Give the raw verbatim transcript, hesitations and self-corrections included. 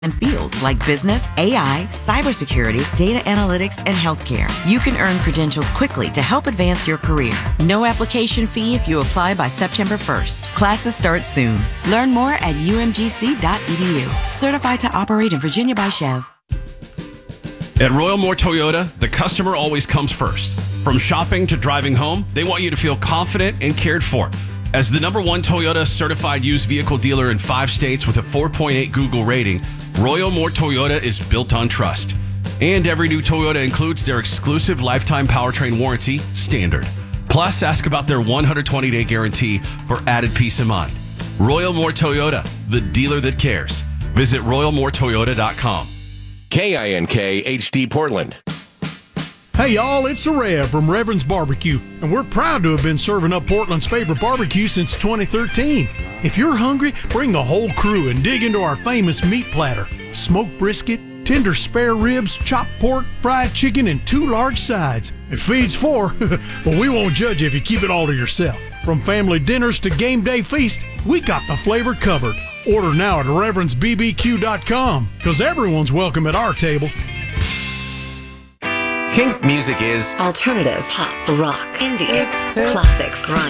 in fields like business, A I, cybersecurity, data analytics, and healthcare. You can earn credentials quickly to help advance your career. No application fee if you apply by September first. Classes start soon. Learn more at u m g c dot e d u. Certified to operate in Virginia by Chev. At Royal Moore Toyota, the customer always comes first. From shopping to driving home, they want you to feel confident and cared for. As the number one Toyota certified used vehicle dealer in five states with a four point eight Google rating, Royal Moore Toyota is built on trust. And every new Toyota includes their exclusive lifetime powertrain warranty, Standard. Plus, ask about their one hundred twenty day guarantee for added peace of mind. Royal Moore Toyota, the dealer that cares. Visit royal moore toyota dot com. K I N K H D Portland. Hey y'all, it's the Rev from Reverend's Barbecue, and we're proud to have been serving up Portland's favorite barbecue since twenty thirteen. If you're hungry, bring the whole crew and dig into our famous meat platter. Smoked brisket, tender spare ribs, chopped pork, fried chicken, and two large sides. It feeds four, but we won't judge you if you keep it all to yourself. From family dinners to game day feast, we got the flavor covered. Order now at reverends b b q dot com, because everyone's welcome at our table. Kink music is alternative, pop, rock, indie, classics, grunge.